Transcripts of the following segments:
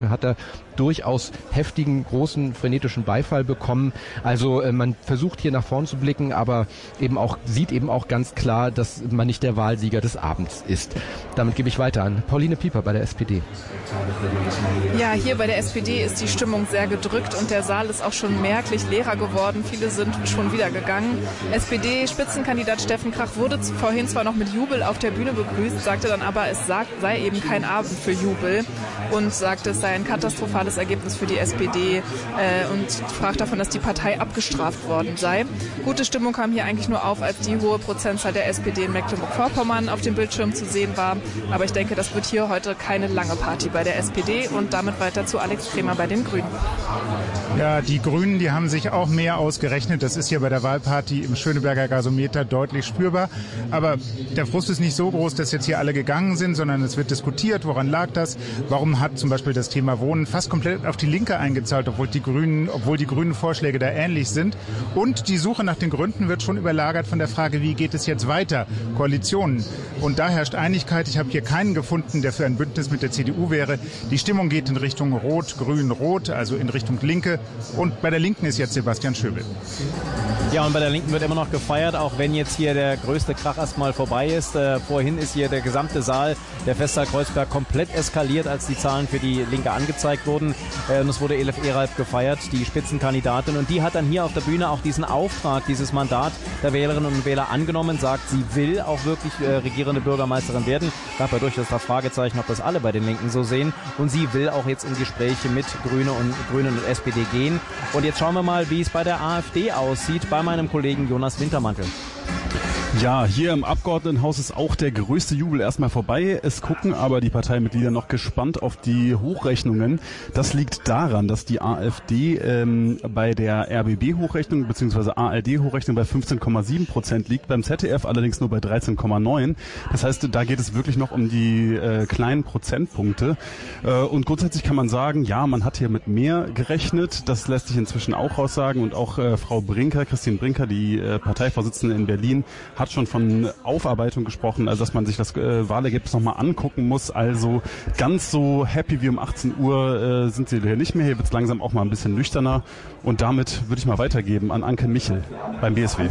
hat er durchaus heftigen, großen, frenetischen Beifall bekommen. Also man versucht hier nach vorn zu blicken, aber sieht eben auch ganz klar, dass man nicht der Wahlsieger des Abends ist. Damit gebe ich weiter an Pauline Pieper bei der SPD. Ja, hier bei der SPD ist die Stimmung sehr gedrückt und der Saal ist auch schon merklich leerer geworden. Viele sind schon wieder gegangen. SPD-Spitzenkandidat Steffen Krach wurde vorhin zwar noch mit Jubel auf der Bühne begrüßt, sagte dann aber, es sei eben kein Abend für Jubel und sagte, es sei ein katastrophales Ergebnis für die SPD und sprach davon, dass die Partei abgestraft worden sei. Gute Stimmung kam hier eigentlich nur auf, als die hohe Prozentzahl der SPD in Mecklenburg-Vorpommern auf dem Bildschirm zu sehen war. Aber ich denke, das wird hier heute keine lange Party bei der SPD und damit weiter zu Alex Kremer bei den Grünen. Ja, die Grünen, die haben sich auch mehr ausgerechnet. Das ist hier bei der Wahlparty im Schöneberger Gasometer deutlich spürbar. Aber der Frust ist nicht so groß, dass jetzt hier alle gegangen sind, sondern es wird diskutiert, woran lag das? Warum hat zum Beispiel das Thema Wohnen fast komplett auf die Linke eingezahlt, obwohl die grünen Vorschläge da ähnlich sind? Und die Suche nach den Gründen wird schon überlagert von der Frage, wie geht es jetzt weiter? Koalitionen. Und da herrscht Einigkeit. Ich habe hier keinen gefunden, der für ein Bündnis mit der CDU wäre. Die Stimmung geht in Richtung Rot, Grün, Rot, also in Richtung Linke. Und bei der Linken ist jetzt Sebastian Schöbel. Ja, und bei der Linken wird immer noch gefeiert, auch wenn jetzt hier der größte Krach erstmal vorbei ist. Vorhin ist hier der gesamte Saal der Festsaal Kreuzberg komplett eskaliert, als die Zahlen für die Linke angezeigt wurden. Und es wurde Elif Eralp gefeiert, die Spitzenkandidatin. Und die hat dann hier auf der Bühne auch diesen Auftrag, dieses Mandat der Wählerinnen und Wähler angenommen, sagt, sie will auch wirklich regierende Bürgermeisterin werden. Gab ja durchaus das Fragezeichen, ob das alle bei den Linken so sehen. Und sie will auch jetzt in Gespräche mit Grünen und SPD gehen. Und jetzt schauen wir mal, wie es bei der AfD aussieht, bei meinem Kollegen Jonas Wintermantel. Ja, hier im Abgeordnetenhaus ist auch der größte Jubel erstmal vorbei. Es gucken aber die Parteimitglieder noch gespannt auf die Hochrechnungen. Das liegt daran, dass die AfD bei der RBB-Hochrechnung bzw. ARD-Hochrechnung bei 15,7% liegt, beim ZDF allerdings nur bei 13,9%. Das heißt, da geht es wirklich noch um die kleinen Prozentpunkte. Und grundsätzlich kann man sagen, ja, man hat hier mit mehr gerechnet. Das lässt sich inzwischen auch raussagen. Und auch Frau Brinker, Christine Brinker, die Parteivorsitzende in Berlin, hat schon von Aufarbeitung gesprochen, also dass man sich das Wahlergebnis nochmal angucken muss. Also ganz so happy wie um 18 Uhr sind sie hier nicht mehr. Hier wird es langsam auch mal ein bisschen nüchterner. Und damit würde ich mal weitergeben an Anke Michel beim BSW.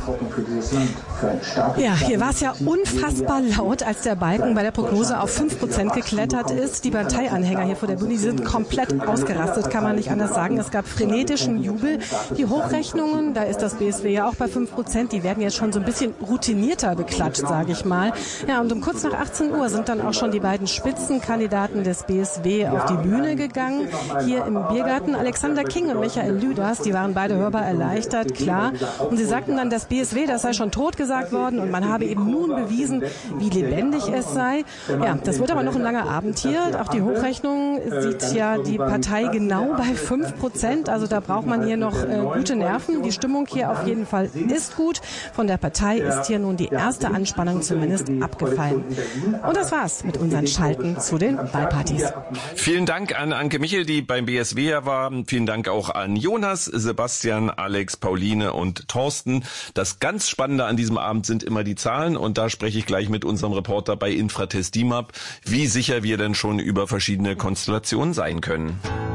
Ja, hier war es ja unfassbar laut, als der Balken bei der Prognose auf 5% geklettert ist. Die Parteianhänger hier vor der Bühne sind komplett ausgerastet, kann man nicht anders sagen. Es gab frenetischen Jubel. Die Hochrechnungen, da ist das BSW ja auch bei 5%, die werden jetzt schon so ein bisschen routinierter beklatscht, sage ich mal. Ja, und um kurz nach 18 Uhr sind dann auch schon die beiden Spitzenkandidaten des BSW auf die Bühne gegangen. Hier im Biergarten Alexander King und Michael Lüders, die waren beide hörbar erleichtert, klar. Und sie sagten dann, das BSW, das sei schon tot gesagt worden und man habe eben nun bewiesen, wie lebendig es sei. Ja, das wird aber noch ein langer Abend hier. Auch die Hochrechnung sieht ja die Partei genau bei 5%. Also da braucht man hier noch gute Nerven. Die Stimmung hier auf jeden Fall ist gut. Von der Partei ist hier nun die erste Anspannung zumindest abgefallen. Und das war's mit unseren Schalten zu den Wahlpartys. Vielen Dank an Anke Michel, die beim BSW war. Vielen Dank auch an Jonas, Sebastian, Alex, Pauline und Thorsten. Das ganz Spannende an diesem Abend sind immer die Zahlen und da spreche ich gleich mit unserem Reporter bei Infratest DIMAP, wie sicher wir denn schon über verschiedene Konstellationen sein können.